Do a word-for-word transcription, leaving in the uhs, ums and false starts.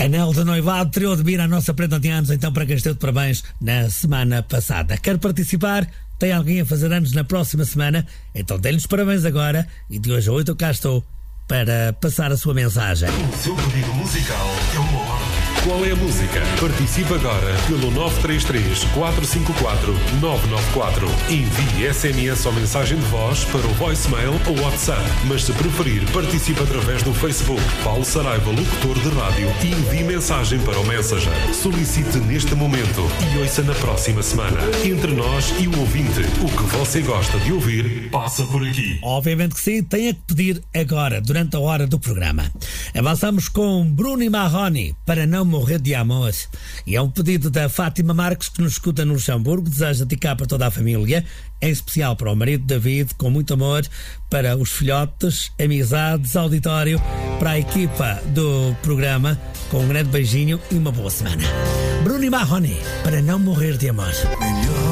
Anel de noivado tereu de vir à nossa Prenda de anos, então, para quem esteve de parabéns na semana passada. Quer participar? Tem alguém a fazer anos na próxima semana? Então dê-lhes parabéns agora e de hoje a oito eu cá estou para passar a sua mensagem. O seu pedido musical é uma ordem. Qual é a música? Participe agora pelo nove três três, quatro cinco quatro, nove nove quatro. Envie S M S ou mensagem de voz para o voicemail ou WhatsApp. Mas se preferir, participe através do Facebook. Paulo Saraiva, locutor de rádio, e envie mensagem para o Messenger. Solicite neste momento e ouça na próxima semana. Entre nós e o ouvinte, o que você gosta de ouvir, passa por aqui. Obviamente que sim, tem a que pedir agora, durante a hora do programa. Avançamos com Bruno e Marrone, Para Não Morrer de Amor. E é um pedido da Fátima Marques, que nos escuta no Luxemburgo, deseja dedicar para toda a família, em especial para o marido David, com muito amor, para os filhotes, amizades, auditório, para a equipa do programa, com um grande beijinho e uma boa semana. Bruno e Marrone, Para Não Morrer de Amor.